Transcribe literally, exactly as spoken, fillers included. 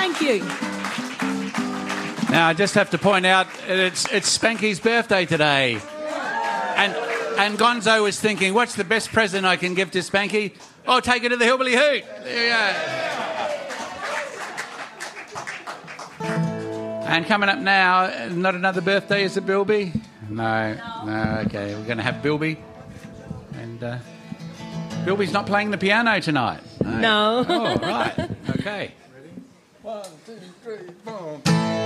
Thank you. Now, I just have to point out, it's it's Spanky's birthday today. And and Gonzo was thinking, what's the best present I can give to Spanky? Oh, take her to the Hillbilly Hoot. There you go. And coming up now, not another birthday, is it, Bilby? No, no, okay. We're going to have Bilby. And uh, Bilby's not playing the piano tonight. No. Oh, right. Okay. Ready? One, two, three, four.